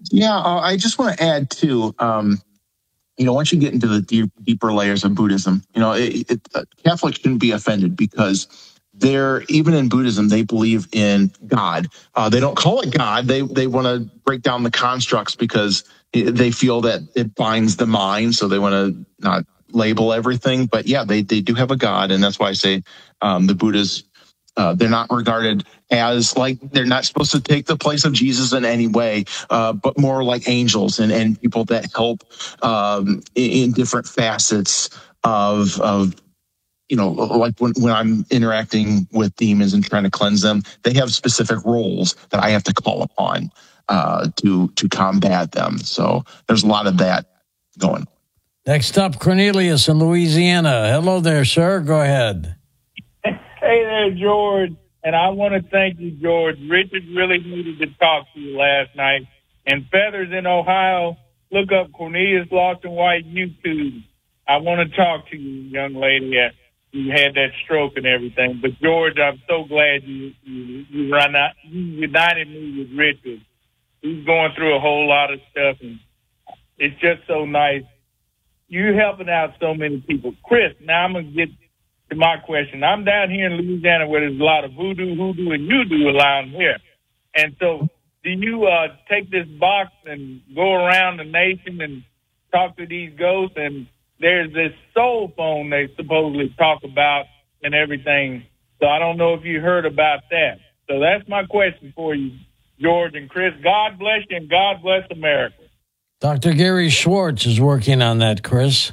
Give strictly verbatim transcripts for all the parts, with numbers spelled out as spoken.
Yeah, uh, I just want to add too. Um, you know, once you get into the deep, deeper layers of Buddhism, you know, it, it, uh, Catholics shouldn't be offended because they're even in Buddhism they believe in God. Uh, they don't call it God. They they want to break down the constructs because they feel that it binds the mind, so they want to not label everything. But yeah, they they do have a God, and that's why I say um, the Buddhists. Uh, they're not regarded as like they're not supposed to take the place of Jesus in any way, uh, but more like angels and, and people that help um, in, in different facets of of you know, like when, when I'm interacting with demons and trying to cleanse them, they have specific roles that I have to call upon uh, to to combat them. So there's a lot of that going. Next up, Cornelius in Louisiana. Hello there, sir. Go ahead. Hey there, George. And I want to thank you, George. Richard really needed to talk to you last night. And Feathers in Ohio, look up Cornelius Lawson White YouTube. I want to talk to you, young lady. You had that stroke and everything. But, George, I'm so glad you you, you, run out, you united me with Richard. He's going through a whole lot of stuff, and it's just so nice. You're helping out so many people. Chris, now I'm going to get to my question. I'm down here in Louisiana where there's a lot of voodoo, hoodoo, and you-do around here. And so do you uh, take this box and go around the nation and talk to these ghosts? And there's this soul phone they supposedly talk about and everything. So I don't know if you heard about that. So that's my question for you, George and Chris. God bless you and God bless America. Doctor Gary Schwartz is working on that, Chris.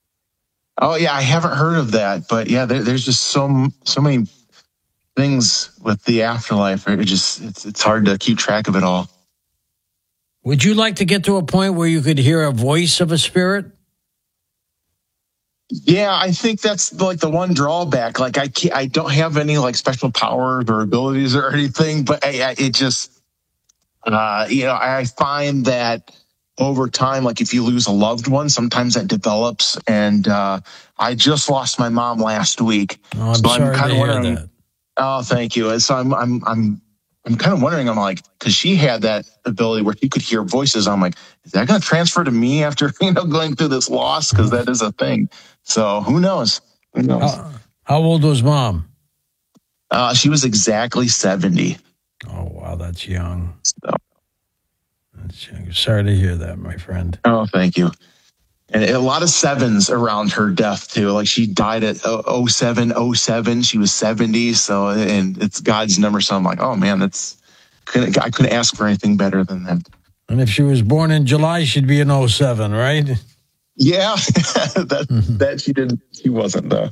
Oh yeah, I haven't heard of that, but yeah, there, there's just so so many things with the afterlife. It just it's it's hard to keep track of it all. Would you like to get to a point where you could hear a voice of a spirit? Yeah, I think that's like the one drawback. Like I can't, I don't have any like special powers or abilities or anything, but I, I, it just, uh, you know, I find that over time, like if you lose a loved one, sometimes that develops. And uh, I just lost my mom last week. Oh, I'm so sorry I'm kind to of hear wondering. that. Oh, thank you. And so I'm, I'm, I'm, I'm kind of wondering. I'm like, because she had that ability where she could hear voices. I'm like, is that going to transfer to me after you know going through this loss? Because that is a thing. So who knows? Who knows? How, how old was Mom? Uh, she was exactly seventy. Oh wow, that's young. So. Sorry to hear that, my friend. Oh, thank you. And a lot of sevens around her death, too. Like she died at oh seven oh seven. She was seventy. So, and it's God's number. So I'm like, oh, man, that's, couldn't, I couldn't ask for anything better than that. And if she was born in July, she'd be in oh seven, right? Yeah, that, mm-hmm. that she didn't, she wasn't, though.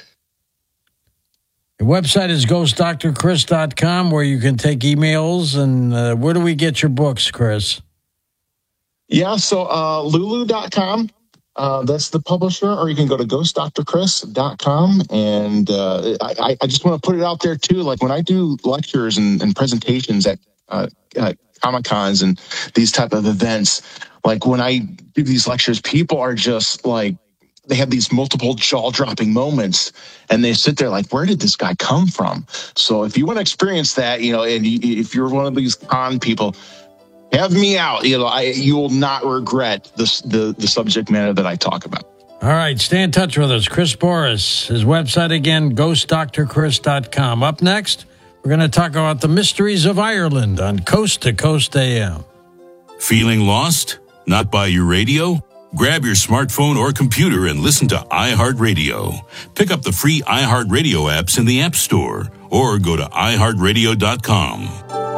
The website is ghost doctor chris dot com where you can take emails. And uh, where do we get your books, Chris? Yeah, so uh, lulu dot com, uh, that's the publisher, or you can go to ghost doctor chris dot com. And uh, I, I just want to put it out there, too. Like when I do lectures and, and presentations at, uh, at Comic-Cons and these type of events, like when I do these lectures, people are just like, they have these multiple jaw-dropping moments, and they sit there like, where did this guy come from? So if you want to experience that, you know, and you, if you're one of these con people, have me out. You know, I, you will not regret the, the, the subject matter that I talk about. All right, stay in touch with us. Chris Boris, his website again, ghost doctor chris dot com. Up next, we're going to talk about the mysteries of Ireland on Coast to Coast A M. Feeling lost? Not by your radio? Grab your smartphone or computer and listen to iHeartRadio. Pick up the free iHeartRadio apps in the App Store or go to i heart radio dot com.